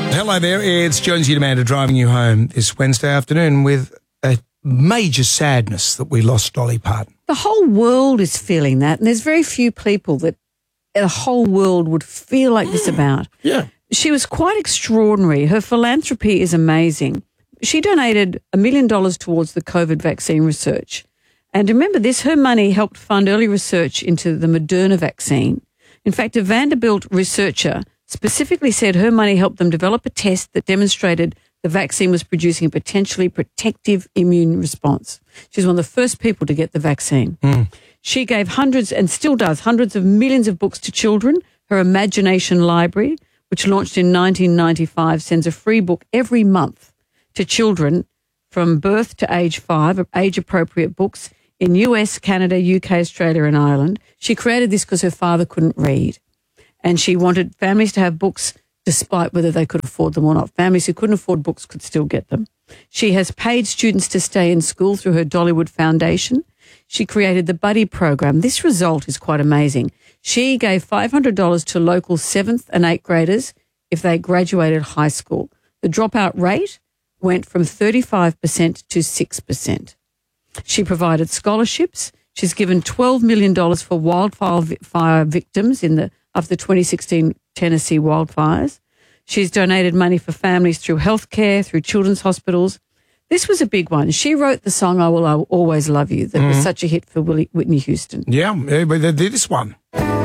Hello there, it's Jonesy and Amanda driving you home this Wednesday afternoon with a major sadness that we lost Dolly Parton. The whole world is feeling that, and there's very few people that the whole world would feel like this about. Yeah. She was quite extraordinary. Her philanthropy is amazing. She donated $1 million towards the COVID vaccine research. And remember this, her money helped fund early research into the Moderna vaccine. In fact, a Vanderbilt researcher specifically said her money helped them develop a test that demonstrated the vaccine was producing a potentially protective immune response. She's one of the first people to get the vaccine. She gave hundreds, and still does, hundreds of millions of books to children. Her Imagination Library, which launched in 1995, sends a free book every month to children from birth to age 5, age-appropriate books in US, Canada, UK, Australia and Ireland. She created this because her father couldn't read. And she wanted families to have books despite whether they could afford them or not. Families who couldn't afford books could still get them. She has paid students to stay in school through her Dollywood Foundation. She created the Buddy Program. This result is quite amazing. She gave $500 to local 7th and 8th graders if they graduated high school. The dropout rate went from 35% to 6%. She provided scholarships. She's given $12 million for wildfire victims of the 2016 Tennessee wildfires. She's donated money for families through healthcare, through children's hospitals. This was a big one. She wrote the song I Will Always Love You that was such a hit for Whitney Houston. Yeah, but they did this one.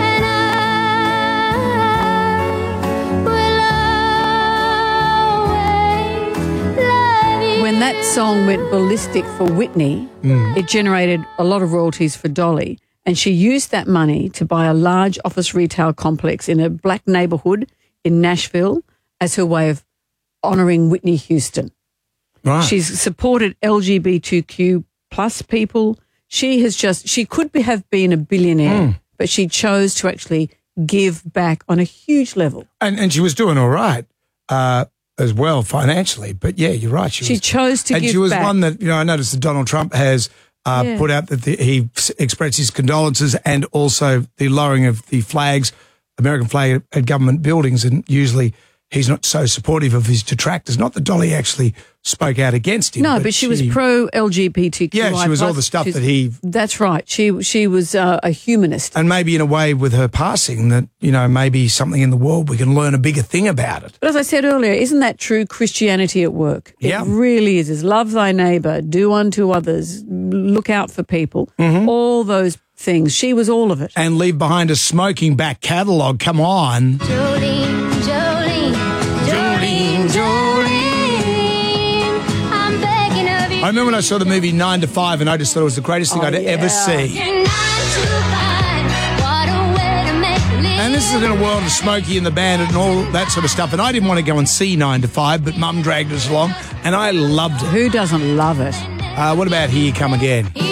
When that song went ballistic for Whitney, it generated a lot of royalties for Dolly. And she used that money to buy a large office retail complex in a black neighborhood in Nashville as her way of honouring Whitney Houston. Right. She's supported LGBTQ plus people. She could have been a billionaire, but she chose to actually give back on a huge level. And she was doing all right as well financially. But, yeah, you're right. She chose to give back. And she was one that, I noticed that Donald Trump has put out that he expressed his condolences and also the lowering of the flags, American flag at government buildings, and usually he's not so supportive of his detractors. Not that Dolly actually spoke out against him. No, but she was pro-LGBTQI+. Yeah, she was all the stuff that he... That's right. She was a humanist. And maybe in a way with her passing that, maybe something in the world we can learn a bigger thing about it. But as I said earlier, isn't that true Christianity at work? Yeah. It really is. Love thy neighbour, do unto others, look out for people, all those things. She was all of it. And leave behind a smoking back catalogue. Come on. Jolene, Jolene, Jolene, Jolene, I'm begging of you. I remember when I saw the movie 9 to 5 and I just thought it was the greatest thing I'd ever see. You're 9 to 5, what a way to make a living. And this is in a world of Smokey and the Bandit and all that sort of stuff. And I didn't want to go and see 9 to 5, but Mum dragged us along and I loved it. Who doesn't love it? What about Here You Come Again?